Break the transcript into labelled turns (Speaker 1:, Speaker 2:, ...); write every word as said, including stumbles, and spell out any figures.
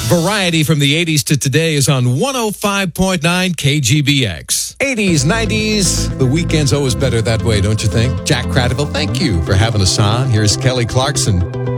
Speaker 1: Variety from the eighties to today is on one oh five point nine K G B X. eighties, nineties, the weekend's always better that way, don't you think? Jack Cradiville, thank you for having us on. Here's Kelly Clarkson.